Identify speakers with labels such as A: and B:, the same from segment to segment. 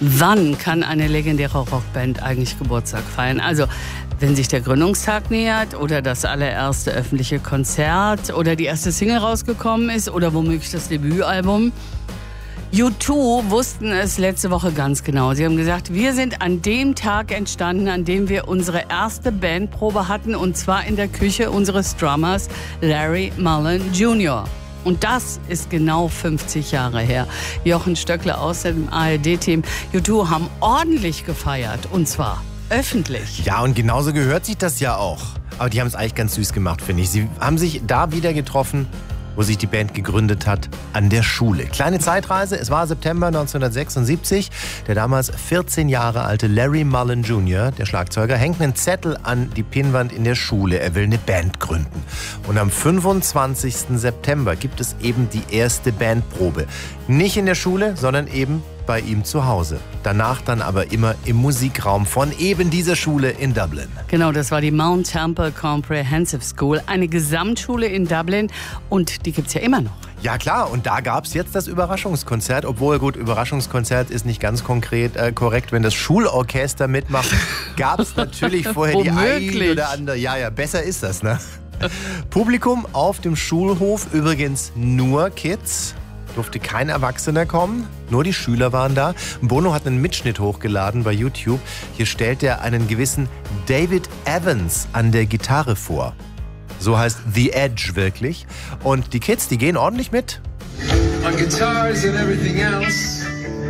A: Wann kann eine legendäre Rockband eigentlich Geburtstag feiern? Also, wenn sich der Gründungstag nähert oder das allererste öffentliche Konzert oder die erste Single rausgekommen ist oder womöglich das Debütalbum. U2 wussten es letzte Woche ganz genau. Sie haben gesagt, wir sind an dem Tag entstanden, an dem wir unsere erste Bandprobe hatten, und zwar in der Küche unseres Drummers Larry Mullen Jr. Und das ist genau 50 Jahre her. Jochen Stöckler aus dem ARD-Team. U2 haben ordentlich gefeiert, und zwar öffentlich.
B: Ja, und genauso gehört sich das ja auch. Aber die haben es eigentlich ganz süß gemacht, finde ich. Sie haben sich da wieder getroffen, wo sich die Band gegründet hat, an der Schule. Kleine Zeitreise, es war September 1976. Der damals 14 Jahre alte Larry Mullen Jr., der Schlagzeuger, hängt einen Zettel an die Pinnwand in der Schule. Er will eine Band gründen. Und am 25. September gibt es eben die erste Bandprobe. Nicht in der Schule, sondern eben bei ihm zu Hause. Danach dann aber immer im Musikraum von eben dieser Schule in Dublin.
A: Genau, das war die Mount Temple Comprehensive School, eine Gesamtschule in Dublin, und die gibt's ja immer noch.
B: Ja klar, und da gab es jetzt das Überraschungskonzert, obwohl, gut, Überraschungskonzert ist nicht ganz korrekt, wenn das Schulorchester mitmacht, gab es natürlich vorher die eine oder andere. Ja, besser ist das, ne? Publikum auf dem Schulhof, übrigens nur Kids. Durfte kein Erwachsener kommen, nur die Schüler waren da. Bono hat einen Mitschnitt hochgeladen bei YouTube. Hier stellt er einen gewissen David Evans an der Gitarre vor. So heißt The Edge wirklich. Und die Kids, die gehen ordentlich mit.
C: On guitars and everything else,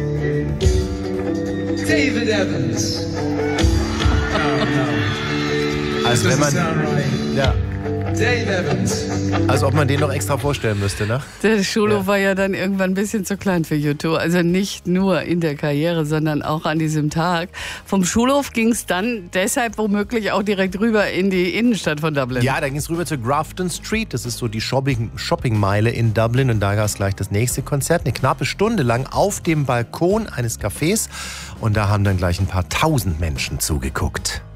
C: David Evans. Oh no.
B: Als wenn man... Ja.
C: Dave Evans.
B: Als ob man den noch extra vorstellen müsste, ne?
A: Der Schulhof war ja dann irgendwann ein bisschen zu klein für U2. Also nicht nur in der Karriere, sondern auch an diesem Tag. Vom Schulhof ging es dann deshalb womöglich auch direkt rüber in die Innenstadt von Dublin.
B: Ja, da ging es rüber zur Grafton Street. Das ist so die Shoppingmeile in Dublin. Und da gab es gleich das nächste Konzert. Eine knappe Stunde lang auf dem Balkon eines Cafés. Und da haben dann gleich ein paar tausend Menschen zugeguckt.